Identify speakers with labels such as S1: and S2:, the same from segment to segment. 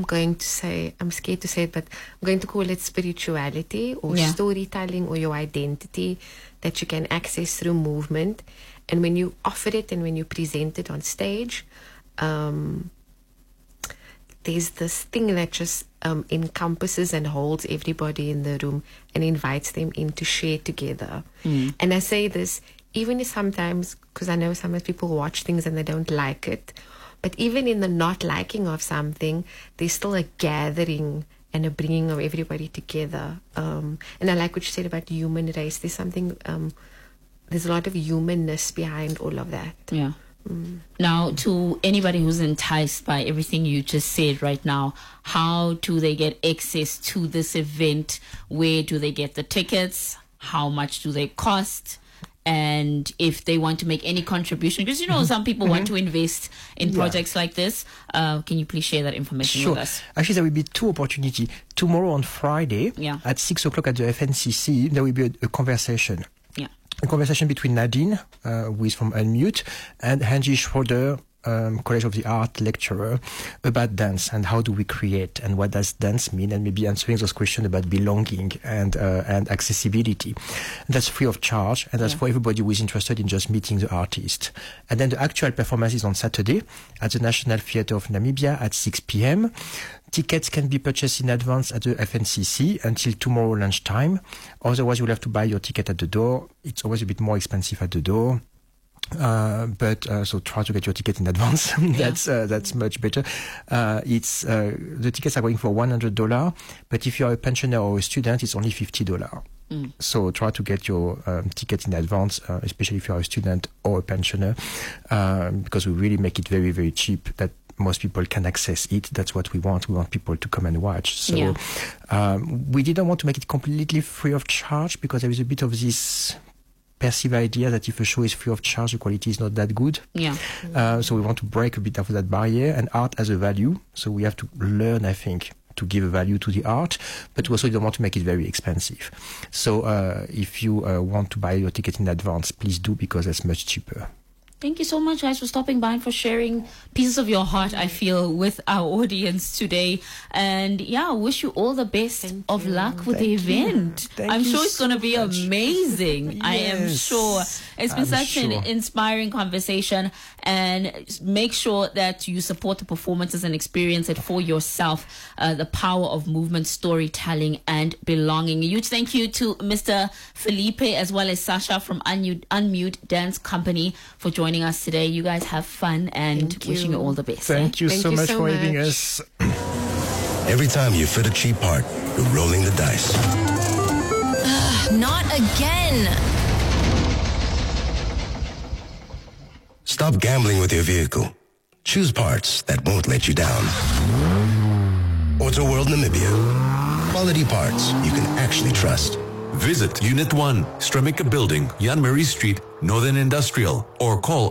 S1: I'm scared to say it, but I'm going to call it spirituality or storytelling or your identity that you can access through movement. And when you offer it and when you present it on stage, there's this thing that just encompasses and holds everybody in the room and invites them in to share together. And I say this, even if sometimes, because I know sometimes people watch things and they don't like it, but even in the not liking of something, there's still a gathering and a bringing of everybody together. And I like what you said about the human race. There's something, there's a lot of humanness behind all of that.
S2: Yeah. Now, to anybody who's enticed by everything you just said right now, how do they get access to this event? Where do they get the tickets? How much do they cost? And if they want to make any contribution, because some people want to invest in projects like this, can you please share that information with us?
S3: Actually, there will be two opportunities. Tomorrow on Friday at 6 o'clock at the FNCC, there will be a conversation. A conversation between Nadine, who is from Unmute, and Angie Schroeder, College of the Art lecturer, about dance and how do we create and what does dance mean, and maybe answering those questions about belonging and accessibility. And that's free of charge, and that's for everybody who is interested in just meeting the artist. And then the actual performance is on Saturday at the National Theatre of Namibia at 6 p.m. Tickets can be purchased in advance at the FNCC until tomorrow lunchtime. Otherwise, you'll have to buy your ticket at the door. It's always a bit more expensive at the door. But so try to get your ticket in advance. That's much better. The tickets are going for $100, but if you're a pensioner or a student, it's only $50. So try to get your ticket in advance, especially if you're a student or a pensioner, because we really make it very, very cheap that most people can access it. That's what we want. We want people to come and watch. So we didn't want to make it completely free of charge, because there is a bit of this perceived idea that if a show is free of charge, the quality is not that good. So we want to break a bit of that barrier, and art has a value. So we have to learn, I think, to give a value to the art, but we also don't want to make it very expensive. So if you want to buy your ticket in advance, please do, because that's much cheaper.
S2: Thank you so much, guys, for stopping by and for sharing pieces of your heart, I feel, with our audience today. And wish you all the best of luck with the event. I'm sure it's going to be amazing. Yes. I am sure. It's been such an inspiring conversation. And make sure that you support the performances and experience it for yourself. The power of movement, storytelling, and belonging. A huge thank you to Mr. Felipe as well as Sasha from Unmute Dance Company for joining us today. You guys have fun, and wishing you all the best.
S3: Thank you so much for having us.
S4: Every time you fit a cheap part, you're rolling the dice.
S5: Not again.
S4: Stop gambling with your vehicle. Choose parts that won't let you down. Auto World Namibia. Quality parts you can actually trust.
S6: Visit Unit 1, Stremica Building, Jan Marie Street, Northern Industrial, or call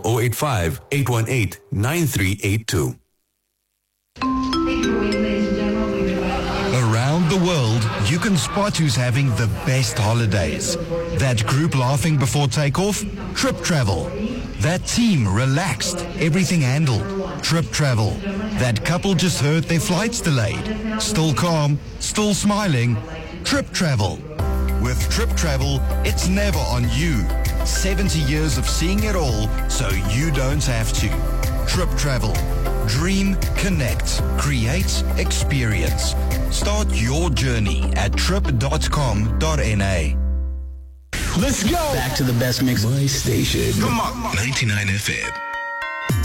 S6: 085-818-9382.
S7: Around the world, you can spot who's having the best holidays. That group laughing before takeoff? Trip Travel. That team relaxed, everything handled? Trip Travel. That couple just heard their flights delayed? Still calm, still smiling? Trip Travel. With Trip Travel, it's never on you. 70 years of seeing it all, so you don't have to. Trip Travel. Dream, connect, create, experience. Start your journey at trip.com.na.
S8: Let's go!
S4: Back to the best mix. My station. Come on. 99 FM.